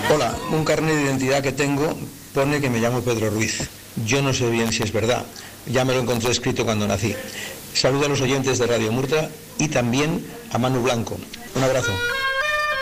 Hola, un carnet de identidad que tengo pone que me llamo Pedro Ruiz. Yo no sé bien si es verdad. Ya me lo encontré escrito cuando nací. Saludo a los oyentes de Radio Murtra y también a Manu Blanco. Un abrazo.